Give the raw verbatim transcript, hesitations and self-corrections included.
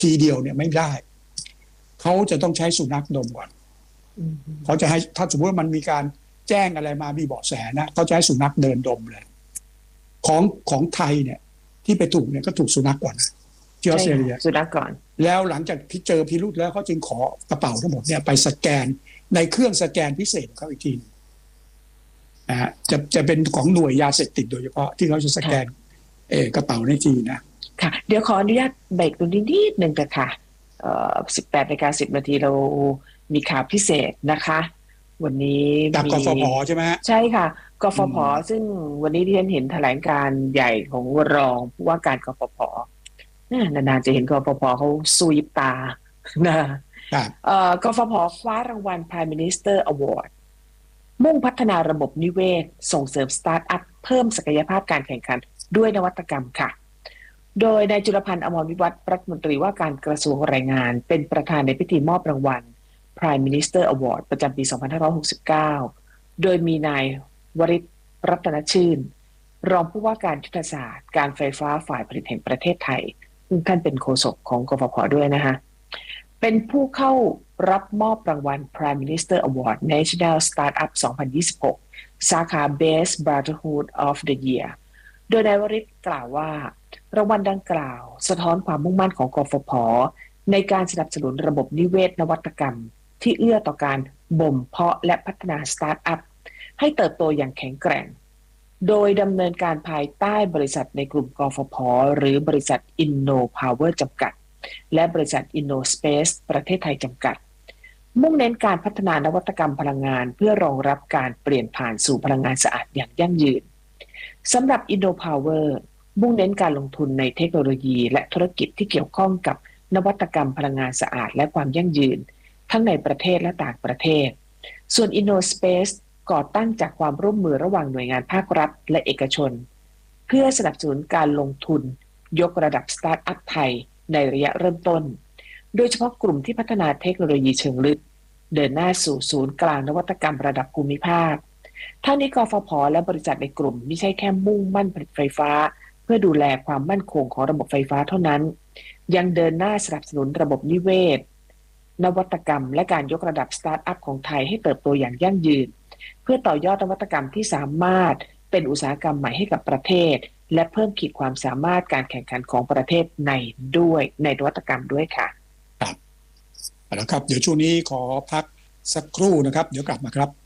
ทีเดียวเนี่ยไม่ได้เขาจะต้องใช้สุนัขดมก่อนเขาจะให้ถ้าสมมติว่ามันมีการแจ้งอะไรมามีเบาะแสนะเขาจะให้สุนัขเดินดมเลยของของไทยเนี่ยที่ไปถูกเนี่ยก็ถูกสุนัขก่อนนะที่ออสเตรเลียสุนัขก่อนแล้วหลังจากที่เจอพิรุธแล้วเขาจึงขอกระเป๋าทั้งหมดเนี่ยไปสแกนในเครื่องสแกนพิเศษของเขาอีกทีนะฮะจะจะเป็นของหน่วยยาเสพติดโดยเฉพาะที่เขาจะสแกนเออกระเป๋าในทีนะค่ะเดี๋ยวขออนุญาตเบรกตรงนี้นิดนึงกันค่ะเอ่อสิบแปดนาฬิกาสิบนาทีเรามีข่าวพิเศษนะคะวันนี้จากกฟผใช่ไหมฮะใช่ค่ะกฟผซึ่งวันนี้ที่ฉันเห็นแถลงการใหญ่ของรองผู้ว่าการกฟผนานๆจะเห็นกฟผเขาสู้ยิบตานะเอ่อกฟผคว้ารางวัล Prime Minister Award มุ่งพัฒนาระบบนิเวศส่งเสริมสตาร์ทอัพเพิ่มศักยภาพการแข่งขันด้วยนวัตกรรมค่ะโดยนายจุลพันธ์อมรวิวัฒน์รัฐมนตรีว่าการกระทรวงแรงงานเป็นประธานในพิธีมอบรางวัล Prime Minister Award ประจำปีสองพันห้าร้อยหกสิบเก้าโดยมีนายวริศรัตนชื่นรองผู้ว่าการยุทธศาสตร์การไฟฟ้าฝ่ายผลิตแห่งประเทศไทยท่านเป็นโฆษกของกฟผด้วยนะคะเป็นผู้เข้ารับมอบรางวัล Prime Minister Award National Startup สองพันยี่สิบหกสาขา Best Brotherhood of the Year โดยนายวริศกล่าวว่ารางวัลดังกล่าวสะท้อนความมุ่งมั่นของกฟผในการสนับสนุนระบบนิเวศนวัตกรรมที่เอื้อต่อการบ่มเพาะและพัฒนาสตาร์ทอัพให้เติบโตอย่างแข็งแกร่งโดยดำเนินการภายใต้บริษัทในกลุ่มกฟผหรือบริษัท InnoPower จำกัดและบริษัท InnoSpace ประเทศไทยจำกัดมุ่งเน้นการพัฒนานวัตกรรมพลังงานเพื่อรองรับการเปลี่ยนผ่านสู่พลังงานสะอาดอย่างยั่งยืนสำหรับ InnoPower มุ่งเน้นการลงทุนในเทคโนโลยีและธุรกิจที่เกี่ยวข้องกับนวัตกรรมพลังงานสะอาดและความยั่งยืนทั้งในประเทศและต่างประเทศส่วน InnoSpace ก่อตั้งจากความร่วมมือระหว่างหน่วยงานภาครัฐและเอกชนเพื่อสนับสนุนการลงทุนยกระดับสตาร์ทอัพไทยในระยะเริ่มต้นโดยเฉพาะกลุ่มที่พัฒนาเทคโนโลยีเชิงลึกเดินหน้าสู่ศูนย์กลางนวัตกรรมระดับภูมิภาคทั้งนี้กฟผและบริษัทในกลุ่มไม่ใช่แค่มุ่งมั่นผลิตไฟฟ้าเพื่อดูแลความมั่นคงของระบบไฟฟ้าเท่านั้นยังเดินหน้าสนับสนุนระบบนิเวศนวัตกรรมและการยกระดับสตาร์ทอัพของไทยให้เติบโตอย่างยั่งยืนเพื่อต่อยอดนวัตกรรมที่สามารถเป็นอุตสาหกรรมใหม่ให้กับประเทศและเพิ่มขีดความสามารถการแข่งขันของประเทศในด้วยในนวัตกรรมด้วยค่ะครับแล้วครับเดี๋ยวช่วงนี้ขอพักสักครู่นะครับเดี๋ยวกลับมาครับ